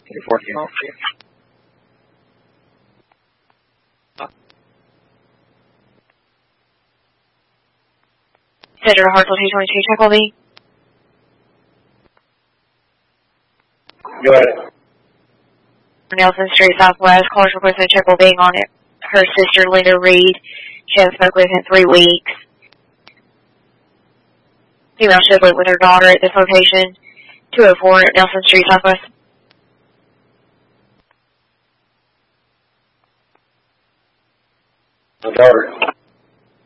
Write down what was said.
Center Hartsville 222, check will be. Go ahead. Nelson Street Southwest, caller's requesting a check will be on it. Her sister, Linda Reed, she hasn't spoken with in 3 weeks. Female should live with her daughter at this location, 204 Nelson Street Southwest. My daughter.